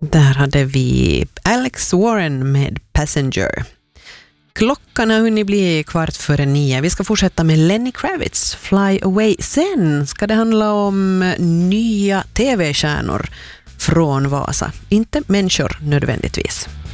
Där hade vi Alex Warren med Passenger. Klockan har hunnit bli 8:15. Vi ska fortsätta med Lenny Kravitz, Fly Away. Sen ska det handla om nya tv-stjärnor från Vasa. Inte människor nödvändigtvis.